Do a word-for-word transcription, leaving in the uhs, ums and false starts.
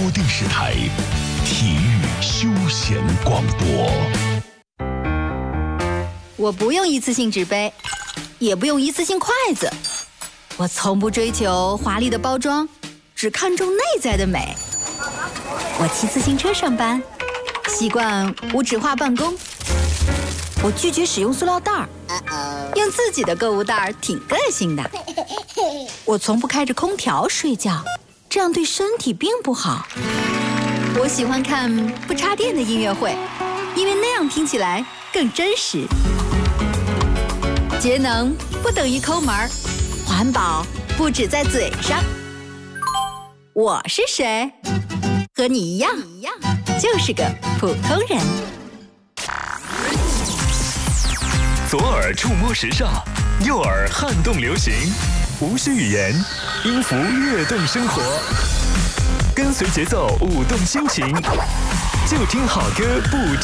电视台体育休闲广播。 我不用一次性纸杯，也不用一次性筷子，我从不追求华丽的包装，只看重内在的美。我骑自行车上班，习惯无纸化办公。我拒绝使用塑料袋儿，用自己的购物袋儿挺个性的。我从不开着空调睡觉，这样对身体并不好。我喜欢看不插电的音乐会，因为那样听起来更真实。节能不等于抠门儿，环保不只在嘴上。我是谁？和你一样，就是个普通人。 左耳触摸时尚，右耳撼动流行，无需语言，音符跃动生活，跟随节奏舞动心情，就听好歌不听。